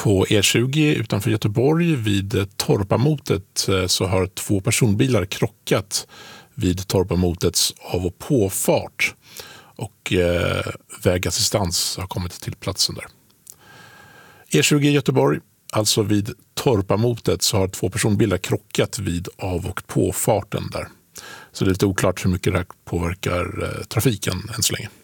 På E20 utanför Göteborg vid Torpamotet så har 2 personbilar krockat vid Torpamotets av- och påfart och vägassistans har kommit till platsen där. E20 i Göteborg, alltså vid Torpamotet, så har 2 personbilar krockat vid av- och påfarten där. Så det är lite oklart hur mycket det här påverkar trafiken än så länge.